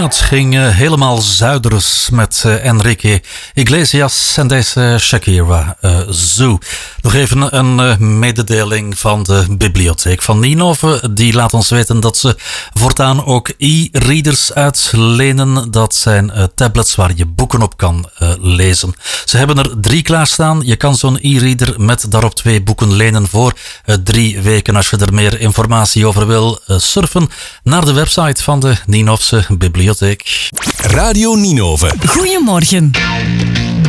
Het ging helemaal zuiders met Enrique Iglesias en deze Shakira Zoo. Nog even een mededeling van de bibliotheek van Ninove. Die laat ons weten dat ze voortaan ook e-readers uitlenen. Dat zijn tablets waar je boeken op kan lezen. Ze hebben er 3 klaarstaan. Je kan zo'n e-reader met daarop 2 boeken lenen voor 3 weken. Als je er meer informatie over wil, surfen naar de website van de Ninovse bibliotheek. Radio Ninove. Goedemorgen.